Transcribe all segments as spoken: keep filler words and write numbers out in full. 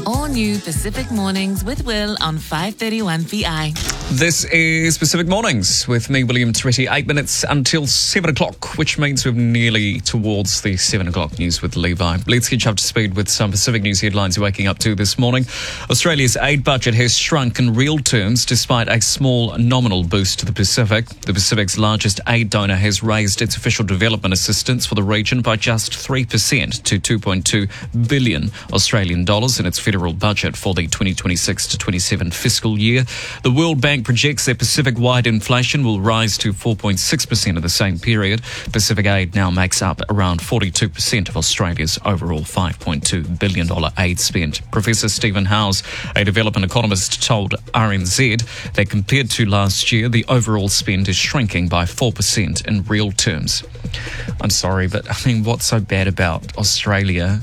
All new Pacific Mornings with Will on five thirty-one P I. This is Pacific Mornings with me, William Toretti. Eight minutes until seven o'clock, which means we're nearly towards the seven o'clock news with Levi. Let's get you up to speed with some Pacific news headlines you're waking up to this morning. Australia's aid budget has shrunk in real terms despite a small nominal boost to the Pacific. The Pacific's largest aid donor has raised its official development assistance for the region by just three percent to two point two billion Australian dollars in its federal budget for the twenty twenty-six to twenty-seven fiscal year. The World Bank projects that Pacific-wide inflation will rise to four point six percent in the same period. Pacific aid now makes up around forty-two percent of Australia's overall five point two billion dollars aid spend. Professor Stephen Howes, a development economist, told R N Z that compared to last year, the overall spend is shrinking by four percent in real terms. I'm sorry, but I mean, what's so bad about Australia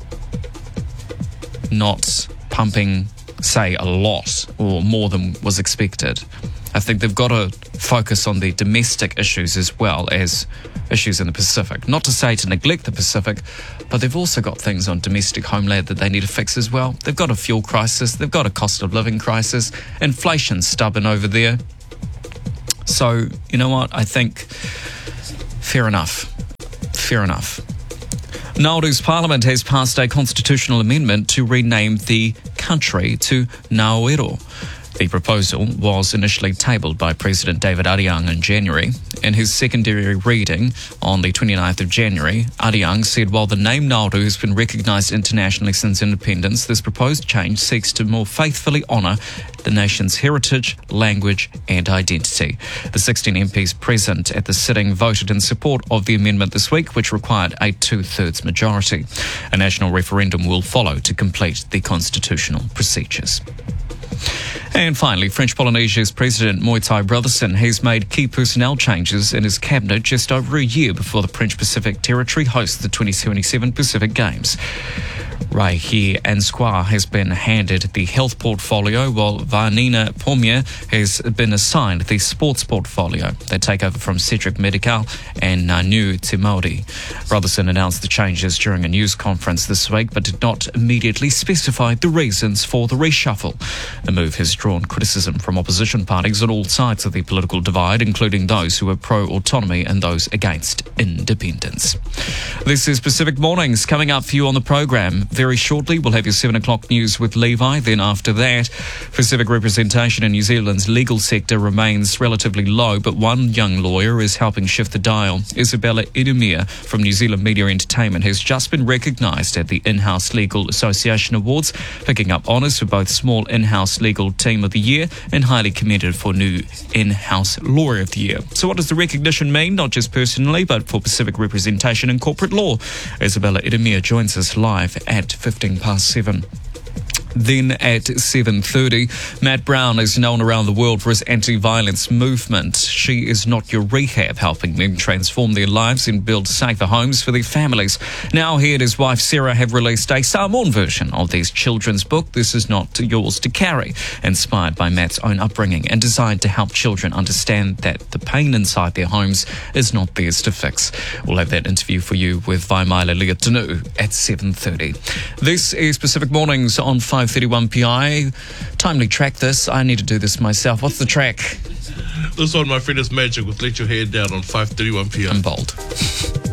not pumping, say, a lot or more than was expected? I think they've got to focus on the domestic issues as well as issues in the Pacific. Not to say to neglect the Pacific, but they've also got things on domestic homeland that they need to fix as well. They've got a fuel crisis, they've got a cost of living crisis, inflation's stubborn over there. So, you know what, I think fair enough. Fair enough. Nauru's parliament has passed a constitutional amendment to rename the country to Ngauero. The proposal was initially tabled by President David Ariang in January. In his secondary reading on the twenty-ninth of January, Ariang said while the name Nauru has been recognised internationally since independence, this proposed change seeks to more faithfully honour the nation's heritage, language and identity. The sixteen M Ps present at the sitting voted in support of the amendment this week, which required a two-thirds majority. A national referendum will follow to complete the constitutional procedures. And finally, French Polynesia's President Moitai Brotherson has made key personnel changes in his cabinet just over a year before the French Pacific Territory hosts the twenty twenty-seven Pacific Games. Rahi Ansquar has been handed the health portfolio, while Vanina Pomia has been assigned the sports portfolio. They take over from Cedric Medical and Nanu Timodi. Brotherson announced the changes during a news conference this week, but did not immediately specify the reasons for the reshuffle. The move has drawn criticism from opposition parties on all sides of the political divide, including those who are pro-autonomy and those against independence. This is Pacific Mornings. Coming up for you on the program very shortly, we'll have your seven o'clock news with Levi. Then after that, Pacific representation in New Zealand's legal sector remains relatively low, but one young lawyer is helping shift the dial. Isabella Idumia from New Zealand Media Entertainment has just been recognised at the In-House Legal Association Awards, picking up honours for both Small In-House Legal Team of the Year and highly commended for New In-House Lawyer of the Year. So what does the recognition mean, not just personally, but for Pacific representation in corporate law? Isabella Idumia joins us live at fifteen past seven. Then at seven thirty, Matt Brown is known around the world for his anti-violence movement. She is Not Your Rehab, helping men transform their lives and build safer homes for their families. Now he and his wife Sarah have released a Samoan version of their children's book, This Is Not Yours to Carry, inspired by Matt's own upbringing and designed to help children understand that the pain inside their homes is not theirs to fix. We'll have that interview for you with Vaimaila Leotanu at seven thirty. This is Pacific Mornings on five thirty-one P I. Timely track this. I need to do this myself. What's the track? This one, my friend, is Magic with Let Your Hair Down on five thirty-one P I. I'm bold.